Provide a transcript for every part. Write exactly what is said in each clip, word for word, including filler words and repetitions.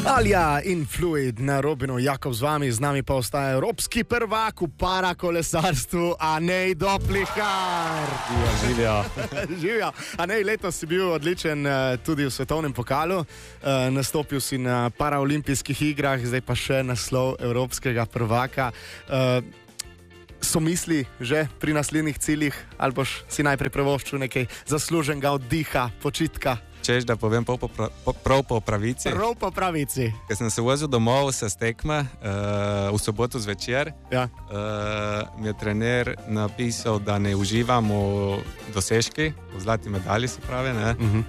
Alja in Fluid na Robinu, Jakov z vami, z nami pa ostaja evropski prvak v parakolesarstvu, Anej Doplihar. Živijo. Živijo. Anej, letos si bil odličen tudi v svetovnem pokalu, nastopil si na paraolimpijskih igrah, zdaj pa še naslov evropskega prvaka. So misli že pri naslednjih ciljih, ali boš si najprej privoščil nekaj zasluženega oddiha, počitka? Češ, da povem prav po, po, prav po pravici. Prav po pravici. Ker sem se vozil domov se stekme uh, v soboto zvečer, ja. uh, mi je trener napisal, da ne uživam v dosežki, v zlati medalji, se pravi. Ne? Uh-huh.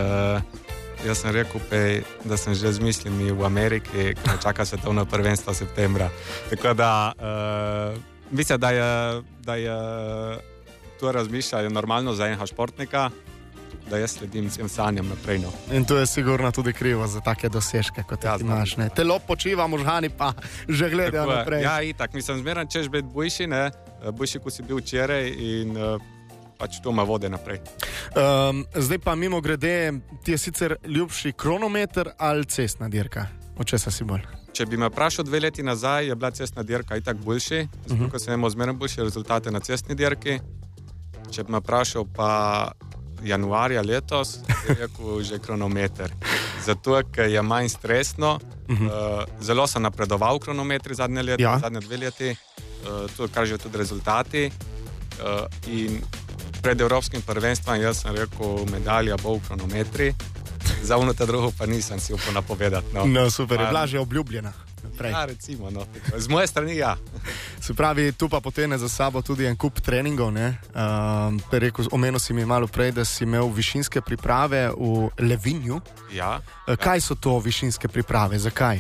Uh, jaz sem rekel, pej, da sem že z mislimi v Ameriki, ki me čaka svetovno prvenstvo septembra. Tako da uh, mislim, da je, da je to razmišljanje normalno za enega športnika, da jaz sledim vsem sanjam naprej. No. In to je sigurno tudi krivo za take dosežke, kot ja, imaš. Ne? Telo počiva, možgani pa že gledajo tako naprej. Ja, itak, mislim, zmeraj češ biti bojši, ne? Bojši, ko si bil včeraj in pač to ima vode naprej. Um, zdaj pa mimo grede, ti je sicer ljubši kronometer ali cestna dirka? Od česa si bolj? Če bi me vprašal dve leti nazaj, je bila cestna dirka itak boljši. Zato, uh-huh. ko sem imel zmeraj boljše rezultate na cestni dirki. Če bi me vprašal pa januarja letos, je rekel že kronometer. Zato, ker je manj stresno. Uh-huh. Uh, zelo sem napredoval v kronometri zadnje leta, ja. zadnje dve leti. Uh, to kažejo tudi rezultati. Uh, in pred evropskim prvenstvom jaz sem rekel, medalja bo v kronometri. Za uno ta drugo pa nisem si upal napovedati. No, no super, je bila že obljubljena. Prej. Ja, recimo, no. Z moje strani, ja. Se pravi, tu pa potegne za sabo tudi en kup treningov, ne? Um, rekel, omenil si mi malo prej, da si imel višinske priprave v Levinju. Ja. Kaj so to višinske priprave? Zakaj?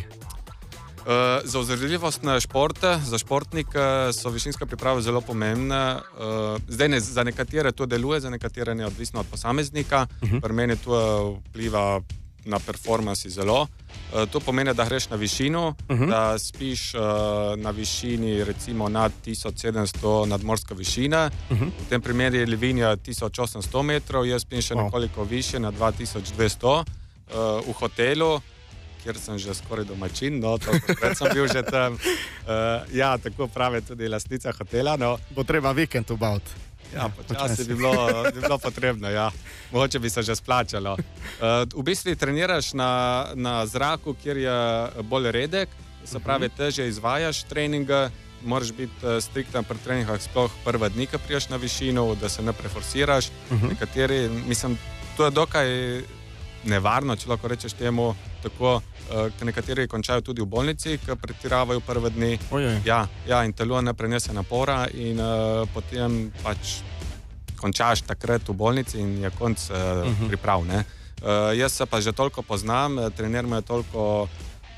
Uh, za vzdržljivost na športe, za športnike so višinske priprave zelo pomembne. Uh, zdaj ne, za nekatere to deluje, za nekatere ne, odvisno od posameznika. Uh-huh. Pri meni to vpliva na performance zelo. Uh, to pomeni, da greš na višino, uh-huh. da spiš uh, na višini recimo nad tisoč sedemsto nadmorske višine. Uh-huh. V tem primeru je Levinja tisoč osemsto metrov, jaz spim še wow. nekoliko više na dva tisoč dvesto uh, v hotelu, kjer sem že skoraj domačin, no, pred sem bil že tam. Uh, ja, tako pravi tudi lastnica hotela. No. Bo treba vikend obaviti. Ja, počasi bi bilo, bi bilo potrebno, ja. Mogoče bi se že splačalo. Uh, v bistvu treniraš na, na zraku, kjer je bolj redek, se pravi, težje izvajaš treninge, moraš biti uh, strikten pri treningah, sploh prve dni, ko priješ na višino, da se ne preforsiraš. Uh-huh. Nekateri, mislim, to je dokaj nevarno, če lahko rečeš temu, tako, uh, nekateri končajo tudi v bolnici, ki pretiravajo prve dni. Ja, ja, in telo ne prenese napora in uh, potem pač končaš takrat v bolnici in je konc uh, uh-huh. priprav. Ne? Uh, jaz se pa že toliko poznam, trener me je toliko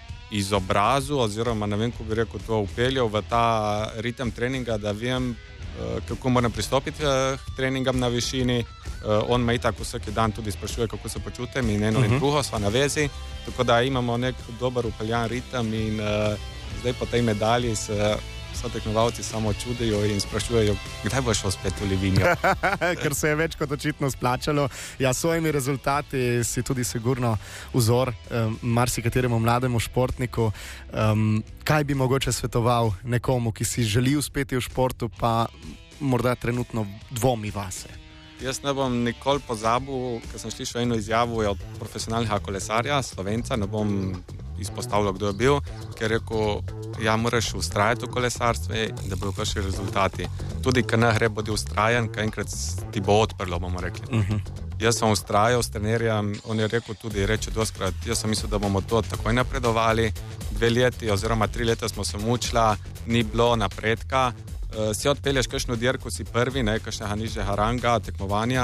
izobrazil, oziroma ne vem, ko bi rekel to, upeljal v ta ritem treninga, da vem, uh, kako moram pristopiti uh, k treningam na višini. Uh, on me itak vsak dan tudi sprašuje, kako se počutim in eno uh-huh. in drugo sva na vezi, tako da imamo nek dober upeljan ritem in uh, zdaj po tej medalji se so tekmovalci samo čudijo in sprašujejo, kdaj boš šel spet v Levinjo. Ker se je več kot očitno splačalo. Ja, s svojimi rezultati si tudi sigurno vzor um, marsikateremu mlademu športniku. Um, kaj bi mogoče svetoval nekomu, ki si želi uspeti v športu, pa morda trenutno dvomi vase? Jaz ne bom nikoli pozabil, ker sem slišal eno izjavo od profesionalnega kolesarja, Slovenca, ne bom izpostavljal, kdo je bil, ker je rekel, ja, moraš ustrajati v kolesarstvu, da bodo kakšni rezultati. Tudi, ker ne gre, bodi ustrajen, ker enkrat ti bo odprlo, bomo rekli. Uh-huh. Jaz sem ustrajal s trenerjem, on je rekel tudi, reče doskrat, jaz sem mislil, da bomo to takoj napredovali. Dve leti oziroma tri leta smo se mučila, ni bilo napredka. Uh, si odpelješ kakšno dirko, si prvi, ne, kakšnega nižjega ranga, tekmovanja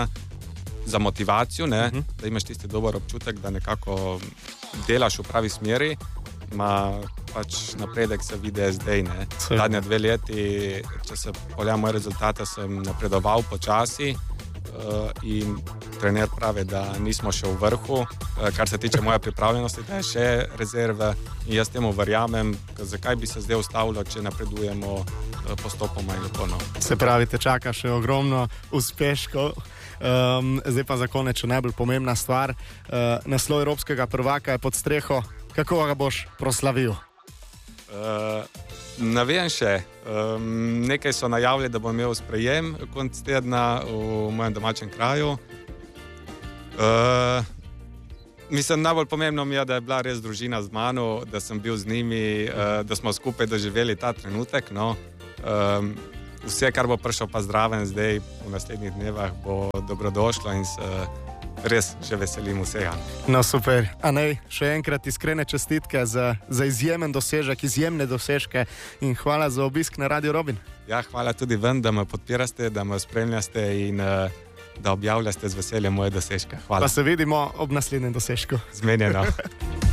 za motivacijo, ne, uh-huh. da imaš tisti dober občutek, da nekako delaš v pravi smeri, ima pač napredek se vidi zdaj, ne. Zadnje dve leti, če se pogleda moje rezultate, sem napredoval počasi uh, in trener pravi, da nismo še v vrhu, uh, kar se tiče moje pripravljenosti, da je še rezerve in jaz temu verjamem, zakaj bi se zdaj ustavilo, če napredujemo postopoma in lepo. No. Se pravi, te čaka še ogromno uspeškov. Um, zdaj pa za konec najbolj pomembna stvar. Uh, naslov evropskega prvaka je pod streho Kako ga boš proslavil? Uh, ne vem še. Um, nekaj so najavili, da bom imel sprejem konec tedna v mojem domačem kraju. Uh, mislim, najbolj pomembno mi je, da je bila res družina z mano, da sem bil z njimi, uh, da smo skupaj doživeli ta trenutek. No. Um, vse, kar bo prišel pa zraven zdaj v naslednjih dnevah, bo dobrodošlo in se res že veselim vsega. No, super. Anej, še enkrat iskrene čestitke za, za izjemen dosežek, izjemne dosežke in hvala za obisk na Radio Robin. Ja, hvala tudi vam, da me podpirate, da me spremljate in uh, da objavljate z veseljem moje dosežke. Hvala. Pa se vidimo ob naslednjem dosežku. Zmenjeno.